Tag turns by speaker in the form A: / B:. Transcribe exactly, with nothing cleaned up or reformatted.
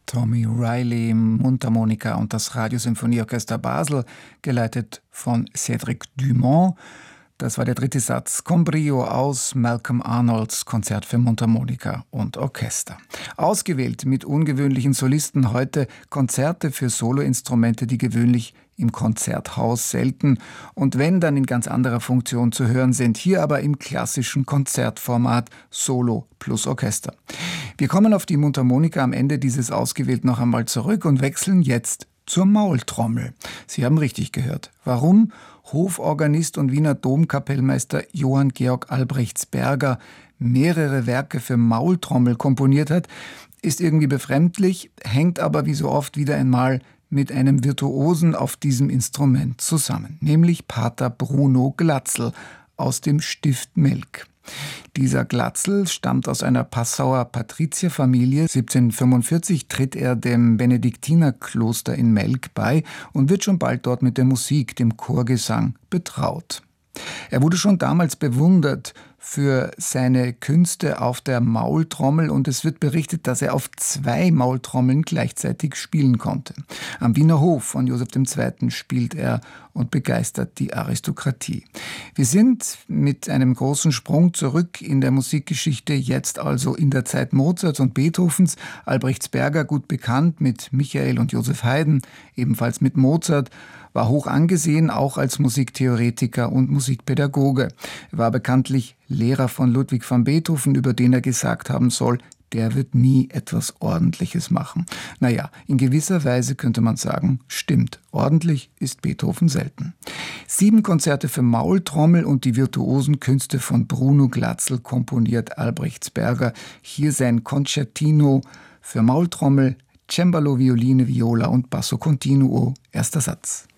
A: Tommy Riley, Mundharmonika und das Radiosymphonieorchester Basel, geleitet von Cédric Dumont. Das war der dritte Satz con brio aus Malcolm Arnolds Konzert für Mundharmonika und Orchester. Ausgewählt mit ungewöhnlichen Solisten heute Konzerte für Soloinstrumente, die gewöhnlich im Konzerthaus selten und wenn, dann in ganz anderer Funktion zu hören sind, hier aber im klassischen Konzertformat Solo plus Orchester. Wir kommen auf die Mundharmonika am Ende dieses Ausgewählt noch einmal zurück und wechseln jetzt zur Maultrommel. Sie haben richtig gehört. Warum Hoforganist und Wiener Domkapellmeister Johann Georg Albrechtsberger mehrere Werke für Maultrommel komponiert hat, ist irgendwie befremdlich, hängt aber wie so oft wieder einmal mit einem Virtuosen auf diesem Instrument zusammen, nämlich Pater Bruno Glatzel aus dem Stift Melk. Dieser Glatzel stammt aus einer Passauer Patrizierfamilie. siebzehnhundertfünfundvierzig tritt er dem Benediktinerkloster in Melk bei und wird schon bald dort mit der Musik, dem Chorgesang, betraut. Er wurde schon damals bewundert für seine Künste auf der Maultrommel und es wird berichtet, dass er auf zwei Maultrommeln gleichzeitig spielen konnte. Am Wiener Hof von Josef der Zweite spielt er und begeistert die Aristokratie. Wir sind mit einem großen Sprung zurück in der Musikgeschichte, jetzt also in der Zeit Mozarts und Beethovens. Albrechtsberger, gut bekannt mit Michael und Joseph Haydn, ebenfalls mit Mozart, war hoch angesehen, auch als Musiktheoretiker und Musikpädagoge. Er war bekanntlich Lehrer von Ludwig van Beethoven, über den er gesagt haben soll, der wird nie etwas Ordentliches machen. Naja, in gewisser Weise könnte man sagen, stimmt, ordentlich ist Beethoven selten. Sieben Konzerte für Maultrommel und die virtuosen Künste von Bruno Glatzel komponiert Albrechtsberger. Hier sein Concertino für Maultrommel, Cembalo, Violine, Viola und Basso Continuo. Erster Satz.